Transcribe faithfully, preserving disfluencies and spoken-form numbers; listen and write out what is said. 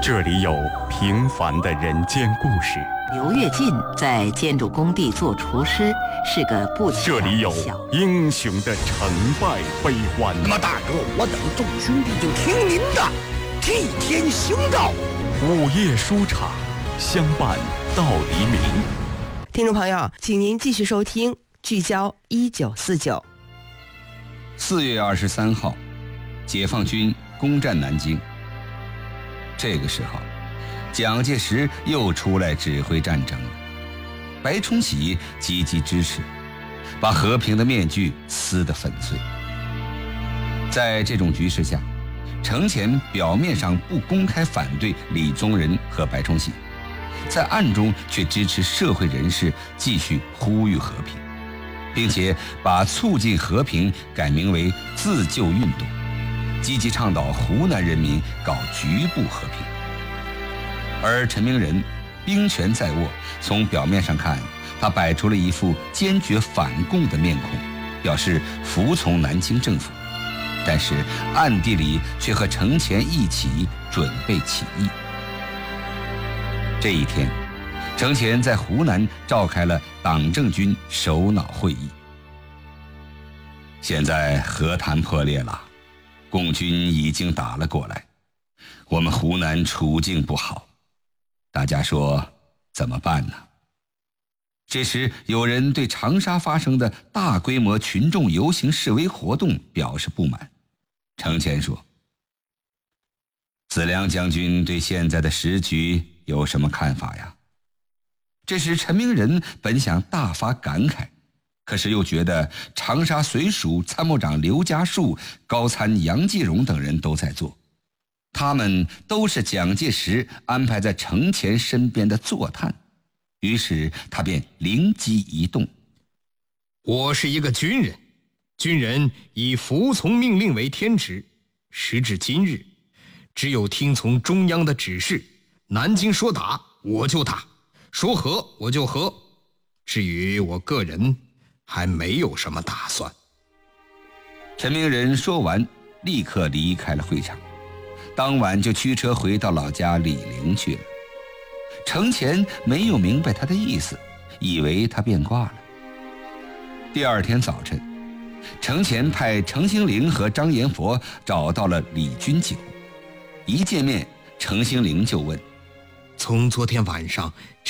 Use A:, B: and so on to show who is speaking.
A: 这里有平凡的人间故事。
B: 刘跃进在建筑工地做厨师，是个不起眼的小。
A: 这里有英雄的成败悲欢。
C: 那么大哥，我等众兄弟就听您的，替天行道。
A: 午夜书场，相伴到黎明。
D: 听众朋友，请您继续收听《聚焦一九四九》。
E: 四月二十三号，解放军攻占南京。这个时候，蒋介石又出来指挥战争了。白崇禧积极支持，把和平的面具撕得粉碎。在这种局势下，程潜表面上不公开反对李宗仁和白崇禧，在暗中却支持社会人士继续呼吁和平，并且把促进和平改名为自救运动，积极倡导湖南人民搞局部和平。而陈明仁兵权在握，从表面上看，他摆出了一副坚决反共的面孔，表示服从南京政府，但是暗地里却和程潜一起准备起义。这一天，程潜在湖南召开了党政军首脑会议。现在和谈破裂了，共军已经打了过来，我们湖南处境不好，大家说怎么办呢？这时有人对长沙发生的大规模群众游行示威活动表示不满。程潜说：子良将军对现在的时局有什么看法呀？这时陈明仁本想大发感慨，可是又觉得长沙绥署参谋长刘家树、高参杨继荣等人都在做，他们都是蒋介石安排在程潜身边的坐探，于是他便灵机一动：
F: 我是一个军人，军人以服从命令为天职，时至今日，只有听从中央的指示，南京说打我就打，说和我就和，至于我个人还没有什么打算。
E: 陈明仁说完，立刻离开了会场，当晚就驱车回到老家醴陵去了。程潜没有明白他的意思，以为他变卦了。第二天早晨，程潜派程兴龄和张延佛找到了李军九。一见面，程兴龄就问：
F: 从昨天晚上